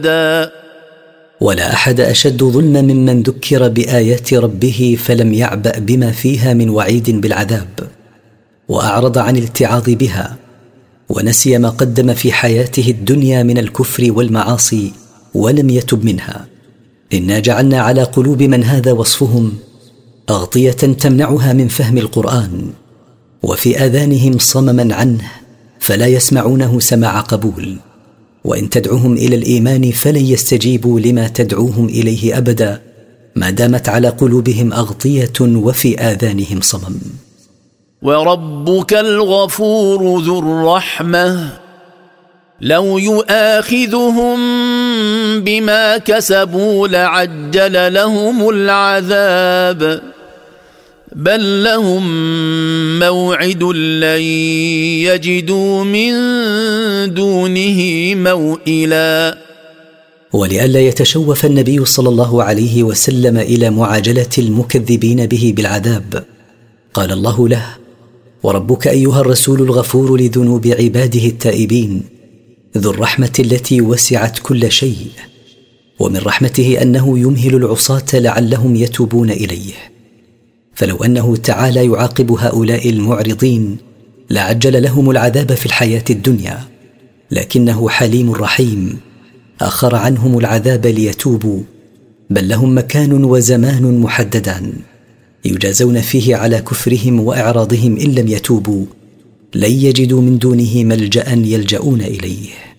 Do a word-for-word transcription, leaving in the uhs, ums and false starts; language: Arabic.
ولا أحد أشد ظلما ممن ذكر بآيات ربه فلم يعبأ بما فيها من وعيد بالعذاب، وأعرض عن الاتعاظ بها، ونسي ما قدم في حياته الدنيا من الكفر والمعاصي ولم يتب منها. إنا جعلنا على قلوب من هذا وصفهم أغطية تمنعها من فهم القرآن، وفي آذانهم صمما عنه فلا يسمعونه سماع قبول، وإن تدعوهم إلى الإيمان فلن يستجيبوا لما تدعوهم إليه أبدا ما دامت على قلوبهم أغطية وفي آذانهم صمم. وربك الغفور ذو الرحمة لو يؤاخذهم بما كسبوا لعجل لهم العذاب بل لهم موعد لن يجدوا من دونه موئلا. ولئلا يتشوف النبي صلى الله عليه وسلم إلى معاجلة المكذبين به بالعذاب قال الله له: وربك أيها الرسول الغفور لذنوب عباده التائبين ذو الرحمة التي وسعت كل شيء، ومن رحمته أنه يمهل العصاة لعلهم يتوبون إليه، فلو أنه تعالى يعاقب هؤلاء المعرضين لعجل لهم العذاب في الحياة الدنيا، لكنه حليم رحيم أخر عنهم العذاب ليتوبوا، بل لهم مكان وزمان محددان يجازون فيه على كفرهم وإعراضهم إن لم يتوبوا لن يجدوا من دونه ملجأ يلجؤون إليه.